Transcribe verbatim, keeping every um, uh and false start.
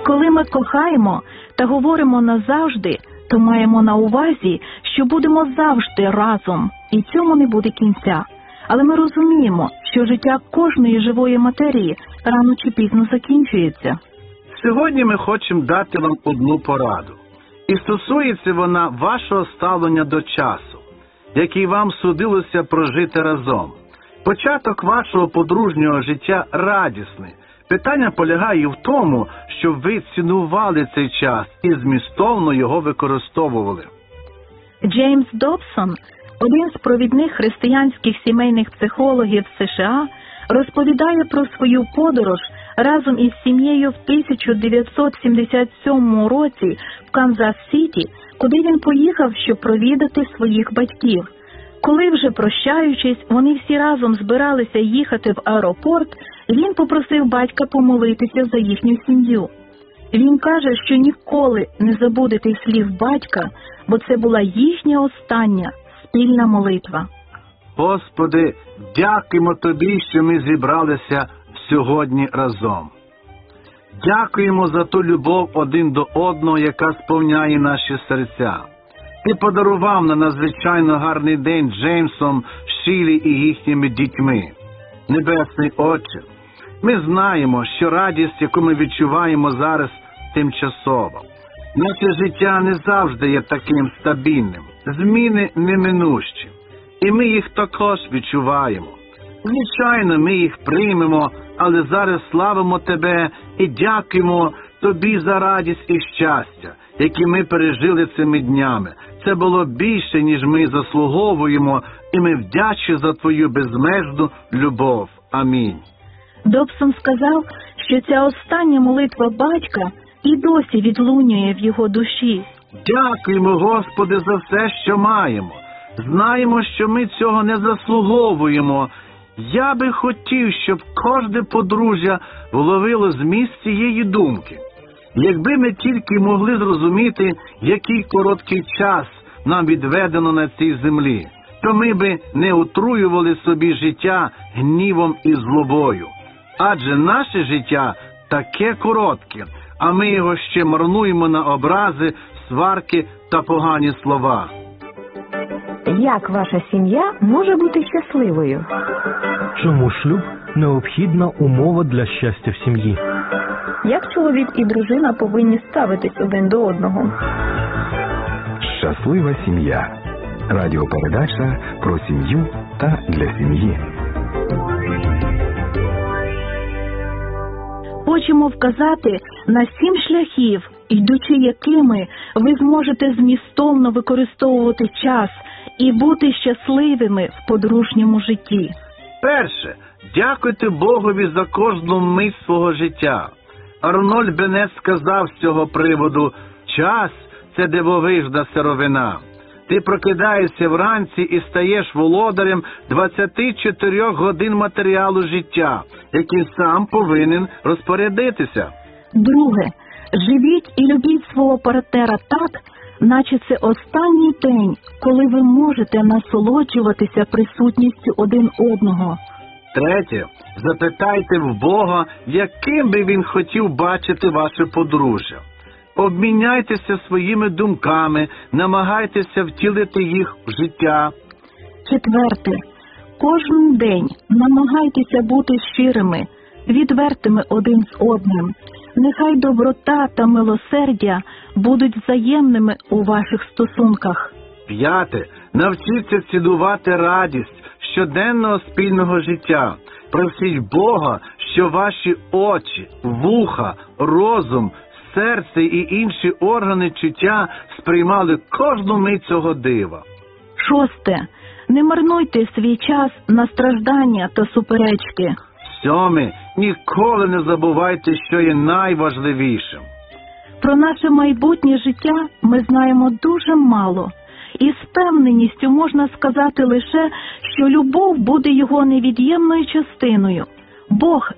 Коли ми кохаємо та говоримо назавжди, то маємо на увазі, що будемо завжди разом, і цьому не буде кінця. Але ми розуміємо, що життя кожної живої матерії рано чи пізно закінчується. Сьогодні ми хочемо дати вам одну пораду. І стосується вона вашого ставлення до часу, який вам судилося прожити разом. Початок вашого подружнього життя радісний. Питання полягає в тому, щоб ви цінували цей час і змістовно його використовували. Джеймс Добсон, один з провідних християнських сімейних психологів США, розповідає про свою подорож разом із сім'єю в тисяча дев'ятсот сімдесят сьомому році в Канзас-Сіті, куди він поїхав, щоб провідати своїх батьків. Коли вже прощаючись, вони всі разом збиралися їхати в аеропорт, він попросив батька помолитися за їхню сім'ю. Він каже, що ніколи не забуде тих слів батька, бо це була їхня остання спільна молитва. Господи, дякуємо Тобі, що ми зібралися сьогодні разом. Дякуємо за ту любов один до одного, яка сповняє наші серця. Ти подарував на надзвичайно гарний день Джеймсом, Шілі і їхніми дітьми. Небесний Отче, ми знаємо, що радість, яку ми відчуваємо зараз, тимчасова. Наше життя не завжди є таким стабільним. Зміни неминущі. І ми їх також відчуваємо. Звичайно, ми їх приймемо, але зараз славимо Тебе і дякуємо Тобі за радість і щастя, які ми пережили цими днями. Це було більше, ніж ми заслуговуємо, і ми вдячні за Твою безмежну любов. Амінь. Добсон сказав, що ця остання молитва батька і досі відлунює в його душі. Дякуємо, Господи, за все, що маємо. Знаємо, що ми цього не заслуговуємо. Я би хотів, щоб кожне подружжя вловило зміст цієї думки. Якби ми тільки могли зрозуміти, який короткий час нам відведено на цій землі, то ми би не отруювали собі життя гнівом і злобою. Адже наше життя таке коротке, а ми його ще марнуємо на образи, сварки та погані слова. Як ваша сім'я може бути щасливою? Чому шлюб – необхідна умова для щастя в сім'ї? Як чоловік і дружина повинні ставитись один до одного? Щаслива сім'я. Радіопередача про сім'ю та для сім'ї. Хочемо вказати на сім шляхів, йдучи якими ви зможете змістовно використовувати час і бути щасливими в подружньому житті. Перше. Дякуйте Богові за кожну мить свого життя. Арнольд Беннет сказав з цього приводу: «Час – це дивовижна сировина. Ти прокидаєшся вранці і стаєш володарем двадцяти чотирьох годин матеріалу життя, яким сам повинен розпорядитися». Друге. Живіть і любіть свого партнера так, наче це останній день, коли ви можете насолоджуватися присутністю один одного. Третє. Запитайте в Бога, яким би Він хотів бачити ваше подружжя. Обміняйтеся своїми думками, намагайтеся втілити їх в життя. Четверте. Кожен день намагайтеся бути щирими, відвертими один з одним. Нехай доброта та милосердя будуть взаємними у ваших стосунках. П'яте. Навчіться цінувати радість щоденного спільного життя. Просіть Бога, що ваші очі, вуха, розум, серце і інші органи чуття сприймали кожну мить цього дива. Шосте. Не марнуйте свій час на страждання та суперечки. Сьоме. Ніколи не забувайте, що є найважливішим. Про наше майбутнє життя ми знаємо дуже мало. І з певненістю можна сказати лише, що любов буде його невід'ємною частиною. Бог